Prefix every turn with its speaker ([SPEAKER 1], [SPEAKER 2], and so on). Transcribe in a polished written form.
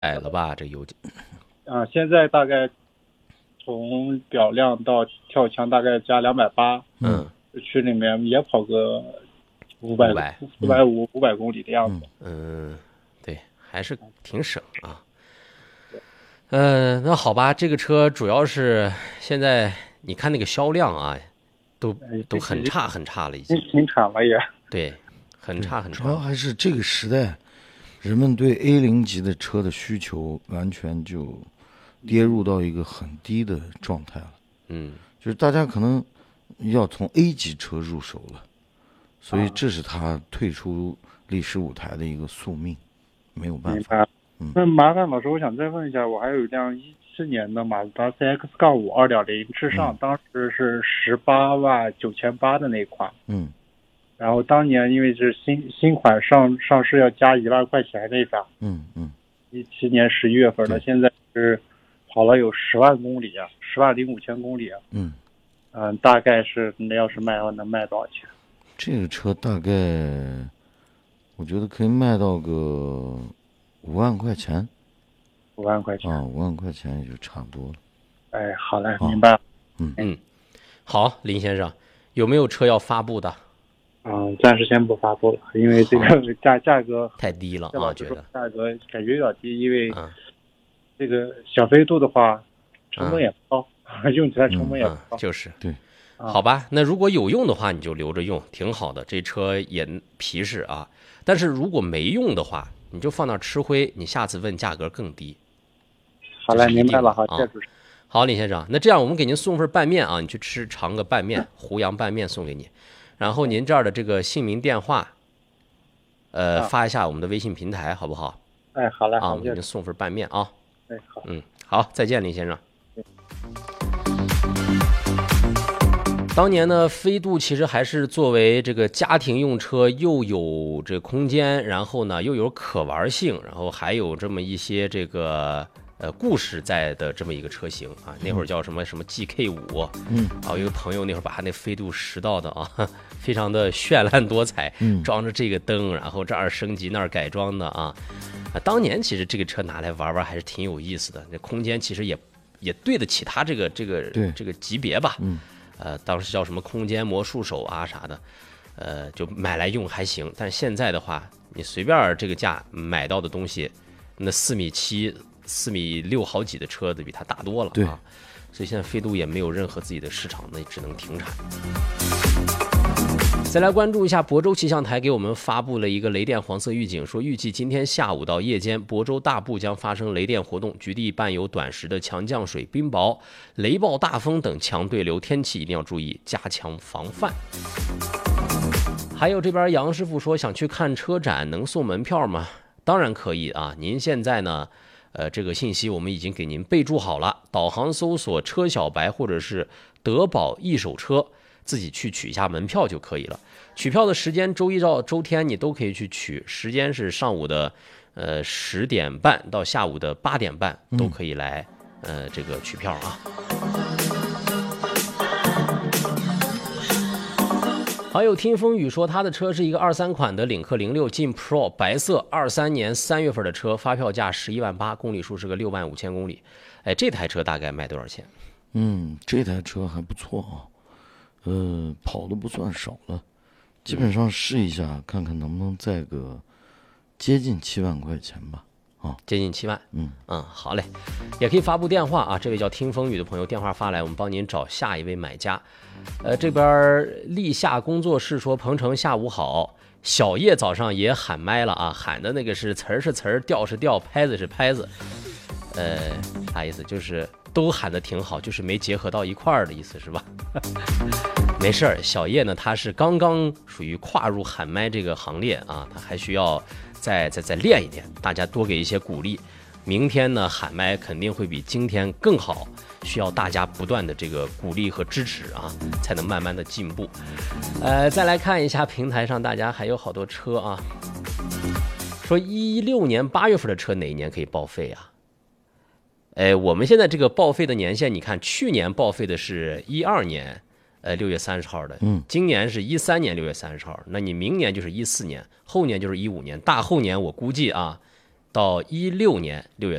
[SPEAKER 1] 了吧？这油价
[SPEAKER 2] 现在大概从表量到跳枪大概加280，区里面也跑个450、500公里的样子。
[SPEAKER 1] 对，还是挺省啊。那好吧，这个车主要是现在你看那个销量啊，都很差很差了，已经
[SPEAKER 2] 停产了也。
[SPEAKER 1] 对，很差很差。
[SPEAKER 3] 主要还是这个时代，人们对 A0级的车的需求完全就跌入到一个很低的状态了。就是大家可能要从 A 级车入手了，所以这是他退出历史舞台的一个宿命，没有办法。
[SPEAKER 2] 那麻烦老师，我想再问一下，我还有一辆17年的马自达 CX-5 2.0至上，当时是189800的那款。然后当年因为是新款上市要加1万块钱那张。17年11月份的，现在是跑了有10万公里啊，10.5万公里啊。大概是要是卖能卖多少钱？
[SPEAKER 3] 这个车大概我觉得可以卖到个5万块钱。
[SPEAKER 2] 5万块钱
[SPEAKER 3] 啊，5万块钱也就差不多了。
[SPEAKER 2] 哎，好嘞，明白了。
[SPEAKER 1] 好，林先生，有没有车要发布的？
[SPEAKER 2] 暂时先不发布了，因为这个价格
[SPEAKER 1] 太低了啊，觉得
[SPEAKER 2] 价格感觉有点低，因为这个小飞度的话，成本也不高，用起来成本也不高。
[SPEAKER 1] 就是
[SPEAKER 3] 对，
[SPEAKER 1] 好吧，那如果有用的话，你就留着用，挺好的，这车也皮实啊。但是如果没用的话，你就放那吃灰，你下次问价格更低。
[SPEAKER 2] 好嘞，明白了，好，谢谢主持人。
[SPEAKER 1] 好，李先生，那这样我们给您送份拌面啊，你去尝个拌面，胡杨拌面送给你。然后您这儿的这个姓名电话，发一下我们的微信平台，好不好？
[SPEAKER 2] 哎，好嘞，
[SPEAKER 1] 我们给您送份拌面啊。
[SPEAKER 2] 哎，好。
[SPEAKER 1] 好，再见，林先生。当年呢，飞度其实还是作为这个家庭用车，又有这空间，然后呢又有可玩性，然后还有这么一些这个故事在的这么一个车型啊。那会儿叫什么 GK5，有一个朋友那会儿把他那飞度10道的啊，非常的绚烂多彩，装着这个灯，然后这儿升级那儿改装的啊。当年其实这个车拿来玩玩还是挺有意思的，这空间其实也对得起它这个级别吧。当时叫什么空间魔术手啊啥的，就买来用还行。但是现在的话，你随便这个价买到的东西，那4.7米、4.6米好几的车子比它大多了啊。所以现在飞度也没有任何自己的市场，那只能停产。再来关注一下，亳州气象台给我们发布了一个雷电黄色预警，说预计今天下午到夜间，亳州大部将发生雷电活动，局地伴有短时的强降水、冰雹、雷暴、大风等强对流天气，一定要注意，加强防范。还有这边杨师傅说想去看车展，能送门票吗？当然可以啊，您现在呢？这个信息我们已经给您备注好了，导航搜索车小白或者是德宝一手车，自己去取一下门票就可以了。取票的时间周一到周天你都可以去取，时间是上午的10点半到下午的8点半都可以来这个取票啊。还有听风雨说他的车是一个23款的领克06劲 Pro 白色，23年3月份的车，发票价11万8，公里数是个65000公里。哎，这台车大概卖多少钱？
[SPEAKER 3] 这台车还不错啊，跑的不算少了，基本上试一下，看看能不能再个接近7万块钱吧。
[SPEAKER 1] 接近7万。好嘞，也可以发布电话啊，这位叫听风雨的朋友电话发来，我们帮您找下一位买家。这边立夏工作室说鹏程下午好，小叶早上也喊麦了啊，喊的那个是词儿是词儿，调是调，拍子是拍子，啥意思？就是都喊的挺好，就是没结合到一块儿的意思是吧？没事儿，小叶呢他是刚刚属于跨入喊麦这个行列啊，他还需要再练一练，大家多给一些鼓励。明天呢喊麦肯定会比今天更好，需要大家不断的这个鼓励和支持啊，才能慢慢的进步。再来看一下平台上大家还有好多车啊，说16年8月份的车哪一年可以报废啊？我们现在这个报废的年限，你看去年报废的是12年6月30号的，今年是13年6月30号，那你明年就是14年，后年就是15年，大后年我估计啊， 到16年6月